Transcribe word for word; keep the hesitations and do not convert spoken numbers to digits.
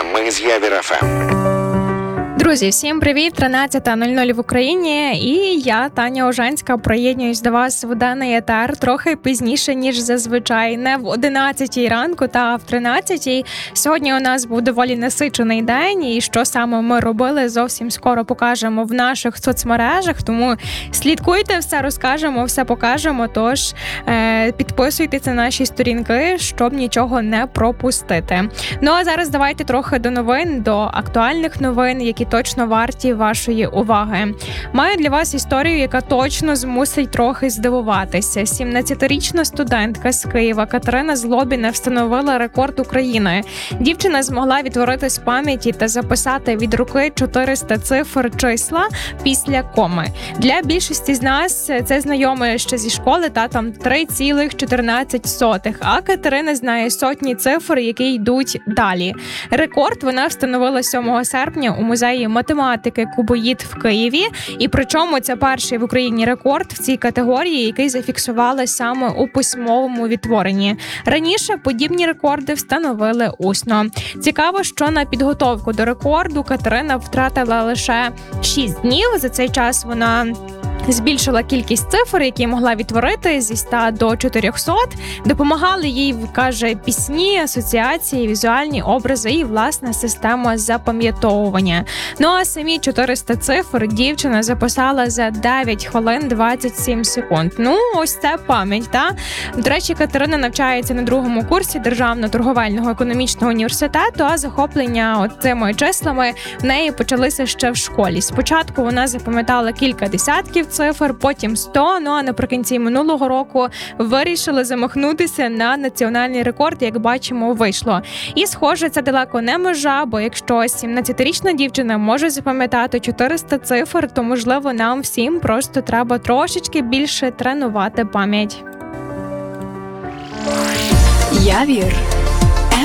Ми з Явір еф ем. Друзі, всім привіт! тринадцята нуль нуль в Україні, і я, Таня Ожанська, приєднуюсь до вас в даний етер трохи пізніше, ніж зазвичай, не в одинадцятій ранку, та в тринадцятій. Сьогодні у нас був доволі насичений день, і що саме ми робили, зовсім скоро покажемо в наших соцмережах, тому слідкуйте, все розкажемо, все покажемо, тож е- підписуйтесь на наші сторінки, щоб нічого не пропустити. Ну а зараз давайте трохи до новин, до актуальних новин, які точно варті вашої уваги. Маю для вас історію, яка точно змусить трохи здивуватися. сімнадцятирічна студентка з Києва Катерина Злобіна встановила рекорд України. Дівчина змогла відтворити з пам'яті та записати від руки чотириста цифр числа після коми. Для більшості з нас це знайоме ще зі школи, та там три цілих чотирнадцять сотих, а Катерина знає сотні цифр, які йдуть далі. Рекорд вона встановила сьомого серпня у музеї математики Кубоїд в Києві, і причому це перший в Україні рекорд в цій категорії, який зафіксували саме у письмовому відтворенні. Раніше подібні рекорди встановили усно. Цікаво, що на підготовку до рекорду Катерина втратила лише шість днів. За цей час вона збільшила кількість цифр, які могла відтворити зі ста до чотирьохсот. Допомагали їй, каже, пісні, асоціації, візуальні образи і власна система запам'ятовування. Ну а самі чотириста цифр дівчина записала за дев'ять хвилин двадцять сім секунд. Ну, ось це пам'ять, та? До речі, Катерина навчається на другому курсі Державно-торговельного економічного університету, а захоплення от цими числами в неї почалися ще в школі. Спочатку вона запам'ятала кілька десятків цифр, потім сто, ну а наприкінці минулого року вирішили замахнутися на національний рекорд, як бачимо, вийшло. І, схоже, це далеко не межа, бо якщо сімнадцятирічна дівчина може запам'ятати чотириста цифр, то, можливо, нам всім просто треба трошечки більше тренувати пам'ять. Явір.